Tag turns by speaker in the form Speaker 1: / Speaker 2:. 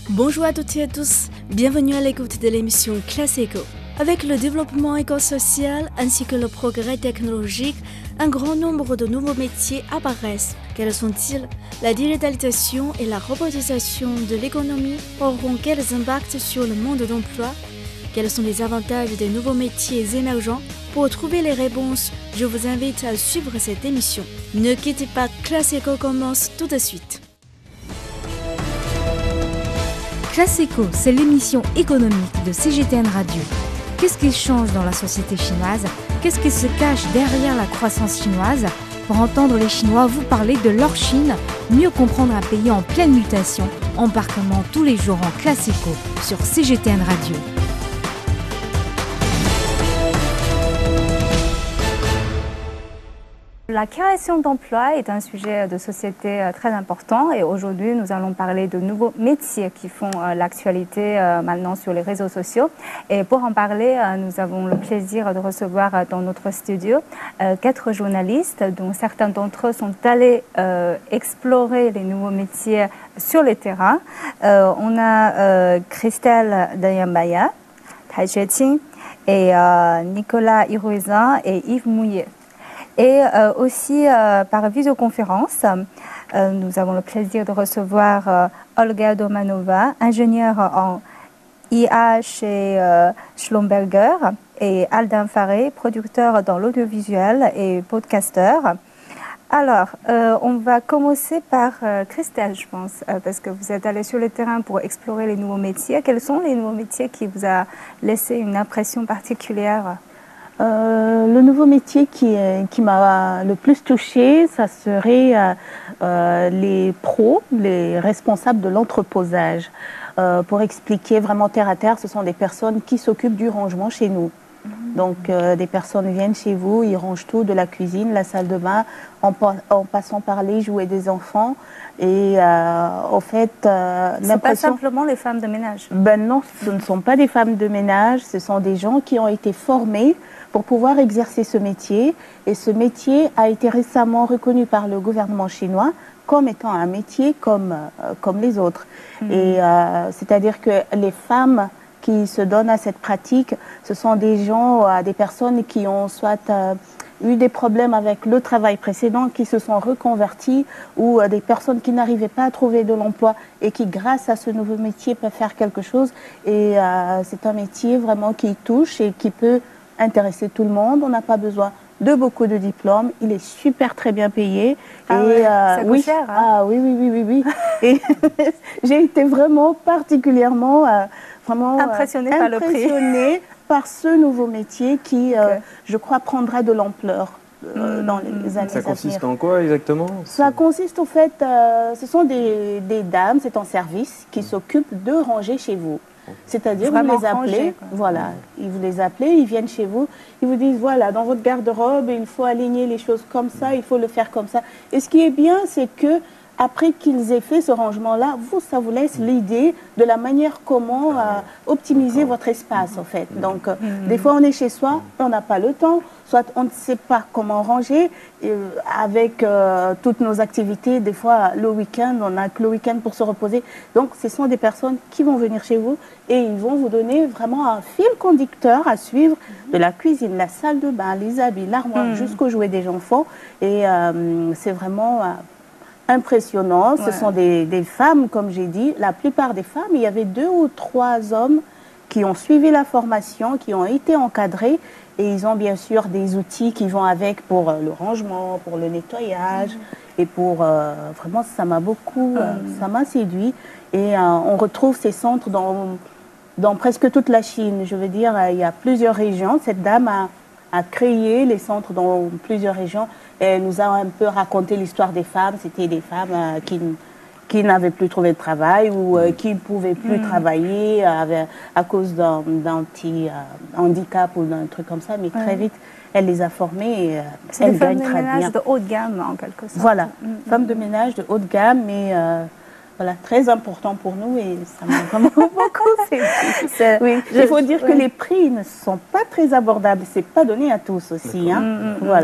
Speaker 1: Bonjour à toutes et à tous, bienvenue à l'écoute de l'émission Classe Éco. Avec le développement éco-social ainsi que le progrès technologique, un grand nombre de nouveaux métiers apparaissent. Quels sont-ils? La digitalisation et la robotisation de l'économie auront quels impacts sur le monde d'emploi? Quels sont les avantages des nouveaux métiers émergents? Pour trouver les réponses, je vous invite à suivre cette émission. Ne quittez pas, Classe Éco commence tout de suite.
Speaker 2: Classe Éco, c'est l'émission économique de CGTN Radio. Qu'est-ce qui change dans la société chinoise? Qu'est-ce qui se cache derrière la croissance chinoise? Pour entendre les Chinois vous parler de leur Chine, mieux comprendre un pays en pleine mutation, embarquement tous les jours en Classe Éco sur CGTN Radio.
Speaker 3: La création d'emplois est un sujet de société très important et aujourd'hui nous allons parler de nouveaux métiers qui font l'actualité maintenant sur les réseaux sociaux. Et pour en parler, nous avons le plaisir de recevoir dans notre studio 4 journalistes dont certains d'entre eux sont allés explorer les nouveaux métiers sur le terrain. On a Christelle Dayambaya, Tai Xueqing et Nicolas Hirouzin et Yves Mouillet. Et aussi par visioconférence, nous avons le plaisir de recevoir Olga Domanova, ingénieure en IA chez Schlumberger, et Aldin Faré, producteur dans l'audiovisuel et podcasteur. Alors, on va commencer par Christelle, je pense, parce que vous êtes allée sur le terrain pour explorer les nouveaux métiers. Quels sont les nouveaux métiers qui vous a laissé une impression particulière ?
Speaker 4: Le nouveau métier qui m'a le plus touchée, ça serait les pros, les responsables de l'entreposage. Pour expliquer vraiment terre à terre, ce sont des personnes qui s'occupent du rangement chez nous. Donc des personnes viennent chez vous, ils rangent tout, de la cuisine, la salle de bain, en passant par les jouets des enfants. Et en fait,
Speaker 3: c'est pas simplement les femmes de ménage.
Speaker 4: Ben non, ce ne sont pas des femmes de ménage, ce sont des gens qui ont été formés pour pouvoir exercer ce métier. Et ce métier a été récemment reconnu par le gouvernement chinois comme étant un métier comme les autres. Et c'est-à-dire que les femmes qui se donnent à cette pratique, ce sont des gens, des personnes qui ont soit eu des problèmes avec le travail précédent, qui se sont reconvertis, ou des personnes qui n'arrivaient pas à trouver de l'emploi et qui, grâce à ce nouveau métier, peuvent faire quelque chose. Et c'est un métier vraiment qui touche et qui peut intéresser tout le monde. On n'a pas besoin de beaucoup de diplômes. Il est super très bien payé.
Speaker 3: Ah et ouais, ça coûte cher, hein?
Speaker 4: Ah oui. Et j'ai été vraiment particulièrement vraiment
Speaker 3: impressionnée par le prix.
Speaker 4: Par ce nouveau métier qui, je crois, prendra de l'ampleur dans les années à venir.
Speaker 5: Ça consiste en quoi exactement?
Speaker 4: Ça consiste au fait, ce sont des dames, c'est en service, qui s'occupent de ranger chez vous. C'est-à-dire, vous les appelez, voilà, vous les appelez, ils viennent chez vous, ils vous disent, voilà, dans votre garde-robe, il faut aligner les choses comme ça, il faut le faire comme ça. Et ce qui est bien, c'est que après qu'ils aient fait ce rangement-là, ça vous laisse l'idée de la manière comment optimiser votre espace, en fait. Donc, des fois, on est chez soi, on n'a pas le temps, soit on ne sait pas comment ranger. Avec toutes nos activités, des fois, le week-end, on n'a que le week-end pour se reposer. Donc, ce sont des personnes qui vont venir chez vous et ils vont vous donner vraiment un fil conducteur à suivre de la cuisine, la salle de bain, les habits, l'armoire, jusqu'aux jouets des enfants. Et c'est vraiment impressionnant. Ce sont des femmes, comme j'ai dit. La plupart des femmes, il y avait 2 ou 3 hommes qui ont suivi la formation, qui ont été encadrés. Et ils ont bien sûr des outils qui vont avec pour le rangement, pour le nettoyage. Et pour vraiment, ça m'a beaucoup, ça m'a séduit. Et on retrouve ces centres dans presque toute la Chine. Je veux dire, il y a plusieurs régions. Cette dame a créé les centres dans plusieurs régions. Et elle nous a un peu raconté l'histoire des femmes. C'était des femmes qui n'avaient plus trouvé de travail ou qui ne pouvaient plus travailler à cause d'un petit handicap ou d'un truc comme ça. Mais très vite, elle les a formées et elles gagnent très bien.
Speaker 3: C'est des femmes de ménage de haute gamme, en quelque sorte.
Speaker 4: Voilà, femmes de ménage de haute gamme, mais voilà, très important pour nous et ça m'a vraiment beaucoup séduit. Oui, il faut dire que les prix ne sont pas très abordables. Ce n'est pas donné à tous aussi. Hein. Voilà.